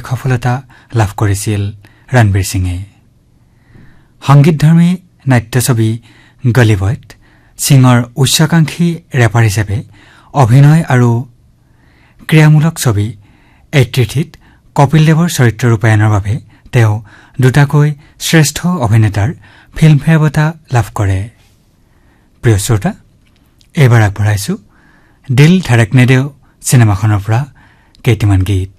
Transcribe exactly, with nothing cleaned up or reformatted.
সফলতা লাভ কৰিছিল ৰণবীৰ সিঙে সংগীতধৰ্মী নাট্যছবি গলিবয়ত সিঙৰ উচ্চাকাংক্ষী ৰেপাৰ হিচাপে অভিনয় আৰু ক্ৰিয়ামূলক ছবি এট্ৰিথিত কপিল দেৱৰ চৰিত্ৰ ৰূপায়ণৰ বাবে তেওঁ দুটাকৈ শ্ৰেষ্ঠ অভিনেতাৰ ফিল্মফেয়াৰ বঁটা লাভ কৰে প্ৰিয় শ্ৰোতা এইবাৰ আগবঢ়াইছো দিল ধড়কনে দে চিনেমাখনৰ পৰা কেইটামান গীত